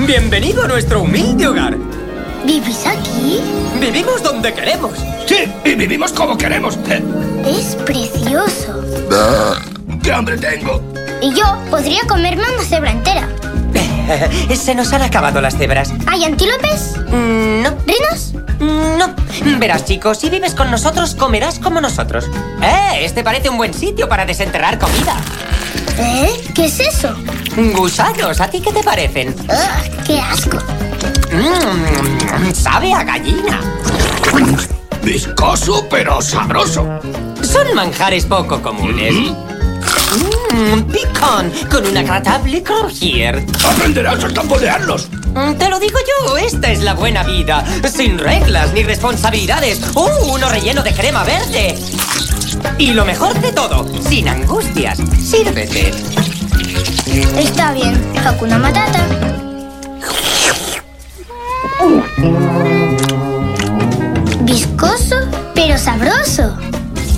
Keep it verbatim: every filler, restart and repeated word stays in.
Bienvenido a nuestro humilde hogar. ¿Vivís aquí? Vivimos donde queremos. Sí, y vivimos como queremos. Es precioso. ¡Qué hambre tengo! Y yo podría comerme una cebra entera. Se nos han acabado las cebras. ¿Hay antílopes? Mm, no. ¿Rinos? Mm, No. Verás, chicos, si vives con nosotros, comerás como nosotros. ¡Eh! Este parece un buen sitio para desenterrar comida. ¿Eh? ¿Qué es eso? Gusanos, ¿a ti qué te parecen? ¡Ugh! ¡Qué asco! Mmm, sabe a gallina. Viscoso, pero sabroso. Son manjares poco comunes. Mmm, picón, con un agradable crujir. Aprenderás a tamborearlos. Mm, Te lo digo yo, esta es la buena vida. Sin reglas ni responsabilidades. ¡Uh, uno relleno de crema verde! Y lo mejor de todo, sin angustias. Sírvete. Está bien. Hakuna Matata. Viscoso, pero sabroso.